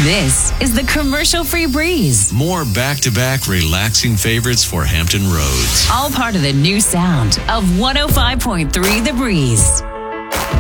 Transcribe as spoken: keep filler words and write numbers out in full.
This is the commercial-free Breeze. More back-to-back relaxing favorites for Hampton Roads. All part of the new sound of one oh five point three The Breeze.